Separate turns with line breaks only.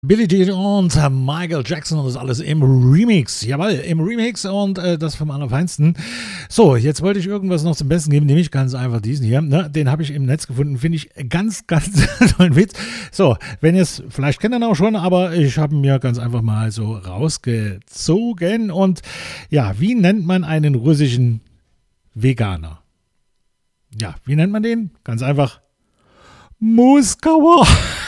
Billie Jean und Michael Jackson und das alles im Remix. Jawohl, im Remix und das vom Allerfeinsten. So, jetzt wollte ich irgendwas noch zum Besten geben, nämlich ganz einfach diesen hier. Ne? Den habe ich im Netz gefunden, finde ich ganz, ganz tollen Witz. So, wenn ihr es, vielleicht kennt ihr ihn auch schon, aber ich habe ihn mir ganz einfach mal so rausgezogen. Und ja, wie nennt man einen russischen Veganer? Ja, wie nennt man den? Ganz einfach Moskauer.